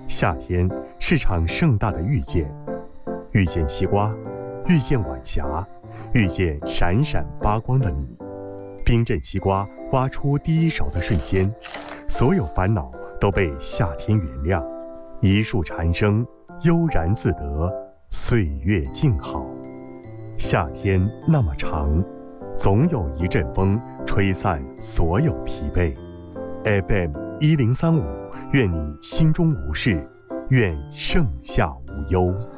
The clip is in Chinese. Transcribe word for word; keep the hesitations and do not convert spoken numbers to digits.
夏天是场盛大的遇见，遇见西瓜，遇见晚霞，遇见闪闪发光的你。冰镇西瓜挖出第一勺的瞬间，所有烦恼都被夏天原谅。一树蝉声，悠然自得，岁月静好。夏天那么长，总有一阵风吹散所有疲惫。F M 一零三五，愿你心中无事，愿盛夏无忧。